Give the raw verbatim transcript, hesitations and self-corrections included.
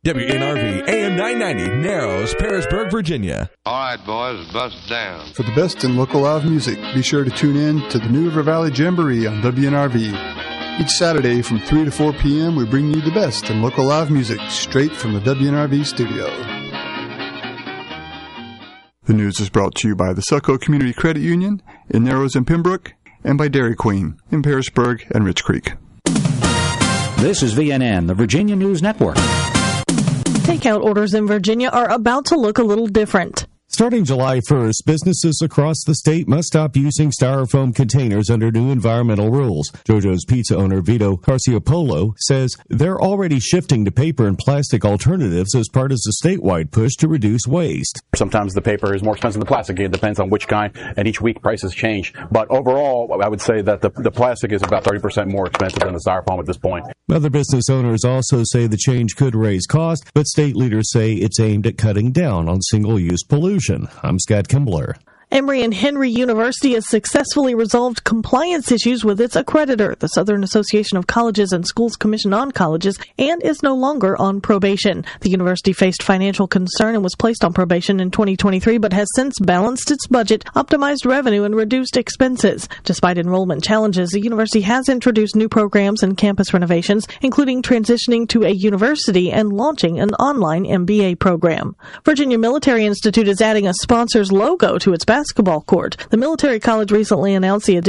W N R V A M nine ninety, Narrows, Parisburg, Virginia. All right, boys, bust it down. For the best in local live music, be sure to tune in to the New River Valley Jamboree on W N R V. Each Saturday from three to four p.m., we bring you the best in local live music straight from the W N R V studio. The news is brought to you by the Selco Community Credit Union in Narrows and Pembroke, and by Dairy Queen in Parisburg and Rich Creek. This is V N N, the Virginia News Network. Takeout orders in Virginia are about to look a little different. Starting July first, businesses across the state must stop using styrofoam containers under new environmental rules. JoJo's Pizza owner Vito Carciopolo says they're already shifting to paper and plastic alternatives as part of the statewide push to reduce waste. Sometimes the paper is more expensive than the plastic. It depends on which kind, and each week prices change. But overall, I would say that the, the plastic is about thirty percent more expensive than the styrofoam at this point. Other business owners also say the change could raise costs, but state leaders say it's aimed at cutting down on single-use pollution. I'm Scott Kimbler. Emory and Henry University has successfully resolved compliance issues with its accreditor, the Southern Association of Colleges and Schools Commission on Colleges, and is no longer on probation. The university faced financial concern and was placed on probation in twenty twenty-three, but has since balanced its budget, optimized revenue, and reduced expenses. Despite enrollment challenges, the university has introduced new programs and campus renovations, including transitioning to a university and launching an online M B A program. Virginia Military Institute is adding a sponsor's logo to its basketball court. The military college recently announced the addition